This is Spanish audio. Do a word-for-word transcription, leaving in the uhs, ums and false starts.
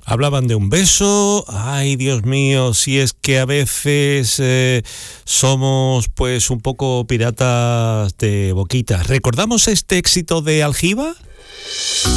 Hablaban de un beso. Ay, Dios mío, si es que a veces eh, somos pues un poco piratas de boquitas. ¿Recordamos este éxito de Aljiba?